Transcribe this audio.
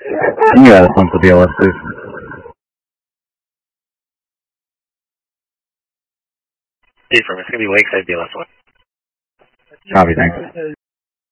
Can you add us onto BLS, please? Affirm, it's going to be Lakeside BLS 1. Copy, thanks.